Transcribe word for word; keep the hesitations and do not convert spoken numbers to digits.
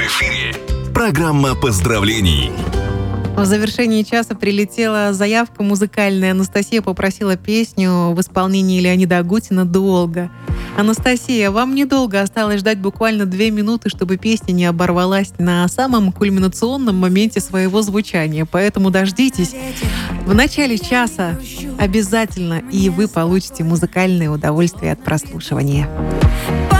эфире программа поздравлений. В завершении часа прилетела заявка музыкальная. Анастасия попросила песню в исполнении Леонида Агутина «Долго». Анастасия, вам недолго осталось ждать, буквально две минуты, чтобы песня не оборвалась на самом кульминационном моменте своего звучания. Поэтому дождитесь. В начале часа обязательно и вы получите музыкальное удовольствие от прослушивания.